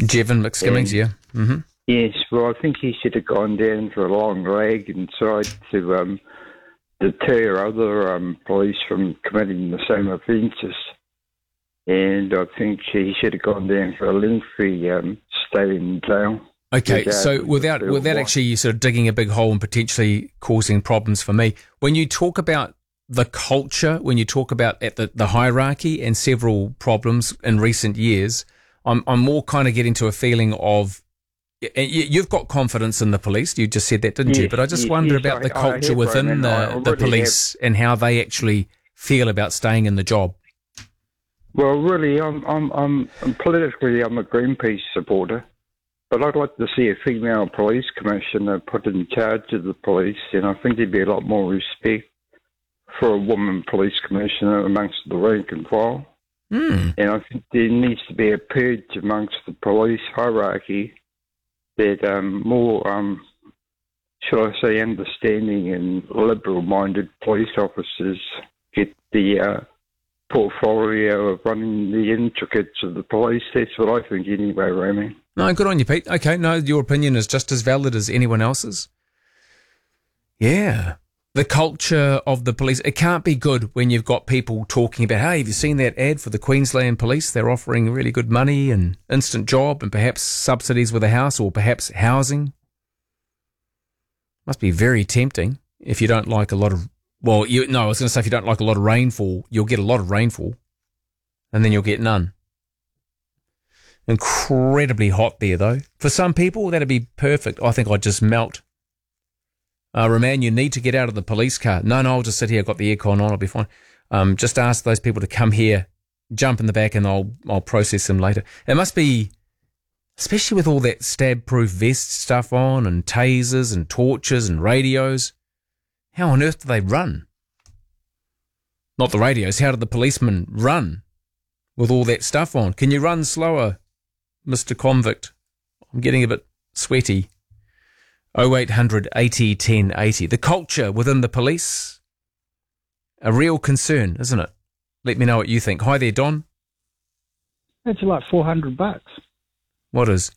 Jevon McSkimmings, yeah. Mm-hmm. Yes, well, I think he should have gone down for a long leg and tried to deter other police from committing the same offences. And I think he should have gone down for a lengthy stay in jail. Okay, so without actually sort of digging a big hole and potentially causing problems for me, when you talk about the culture, when you talk about at the hierarchy and several problems in recent years, I'm more kind of getting to a feeling of, you've got confidence in the police, you just said that, didn't you? But I just wonder about the culture within the police and how they actually feel about staying in the job. Well, really, I'm politically, I'm a Greenpeace supporter. But I'd like to see a female police commissioner put in charge of the police, and I think there'd be a lot more respect for a woman police commissioner amongst the rank and file. And I think there needs to be a purge amongst the police hierarchy that more, shall I say, understanding and liberal-minded police officers get the portfolio of running the intricacies of the police. That's what I think anyway, Romy. No, good on you, Pete. Okay, no, your opinion is just as valid as anyone else's. Yeah. The culture of the police, it can't be good when you've got people talking about, hey, have you seen that ad for the Queensland Police? They're offering really good money and instant job and perhaps subsidies with a house or perhaps housing. Must be very tempting if you don't like a lot of, I was going to say if you don't like a lot of rainfall, you'll get a lot of rainfall and then you'll get none. Incredibly hot there, though. For some people, that'd be perfect. I think I'd just melt. Roman, you need to get out of the police car. No, I'll just sit here. I've got the aircon on. I'll be fine. Just ask those people to come here, jump in the back, and I'll process them later. It must be, especially with all that stab-proof vest stuff on and tasers and torches and radios. How on earth do they run? Not the radios. How do the policemen run with all that stuff on? Can you run slower, Mr. Convict? I'm getting a bit sweaty. 0800 80 10 80. The culture within the police, a real concern, isn't it? Let me know what you think. Hi there, Don. That's like $400. What is?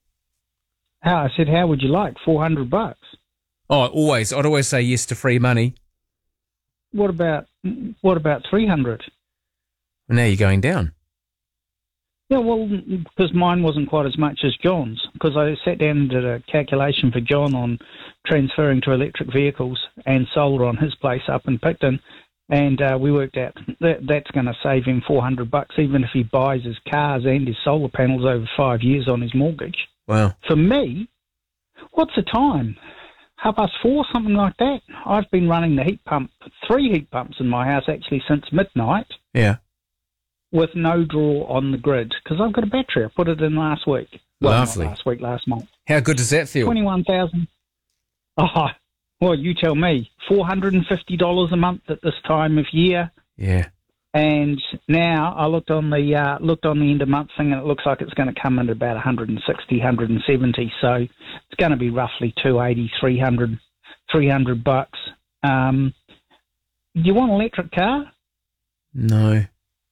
I said, how would you like $400? Oh, always. I'd always say yes to free money. What about 300? Well, now you're going down. Yeah, well, because mine wasn't quite as much as John's, because I sat down and did a calculation for John on transferring to electric vehicles and solar on his place up in Picton, and we worked out that's going to save him $400, even if he buys his cars and his solar panels over 5 years on his mortgage. Wow. For me, what's the time? 4:30, something like that. I've been running the heat pump, 3 heat pumps in my house actually since midnight. Yeah. With no draw on the grid, because I've got a battery. I put it in last week. Well, lovely. Not last week, last month. How good does that feel? 21,000. Oh, well, you tell me. $450 a month at this time of year. Yeah. And now I looked on the end of month thing, and it looks like it's going to come in at about 160, 170. So it's going to be roughly 280, 300 bucks. Do you want an electric car? No.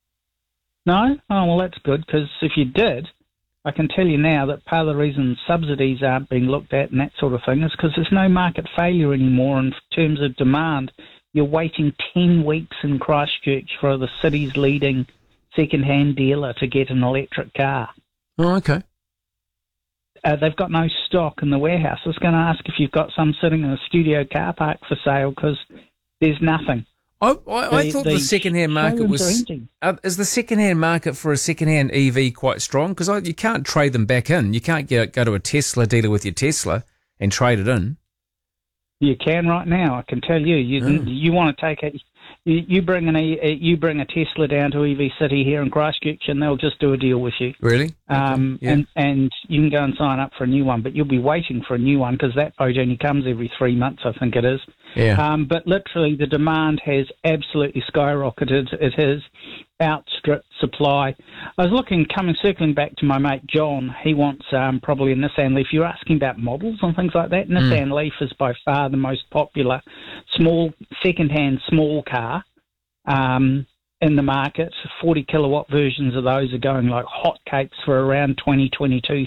No? Oh, well, that's good, because if you did, I can tell you now that part of the reason subsidies aren't being looked at and that sort of thing is because there's no market failure anymore in terms of demand. You're waiting 10 weeks in Christchurch for the city's leading second-hand dealer to get an electric car. Oh, okay. They've got no stock in the warehouse. I was going to ask if you've got some sitting in a studio car park for sale, because there's nothing. I thought the second-hand market was... is the second-hand market for a second-hand EV quite strong? Because you can't trade them back in. You can't go to a Tesla dealer with your Tesla and trade it in. You can right now. I can tell you. You want to take it... You bring a Tesla down to EV City here in Christchurch, and they'll just do a deal with you. Really? Okay. Yeah. And you can go and sign up for a new one, but you'll be waiting for a new one because that boat only comes every 3 months, I think it is. Yeah. But literally, the demand has absolutely skyrocketed. It has outstripped supply. I was circling back to my mate John. He wants probably a Nissan Leaf. You're asking about models and things like that. Nissan Leaf is by far the most popular second-hand small car in the market. 40 kilowatt versions of those are going like hotcakes for around 20, 22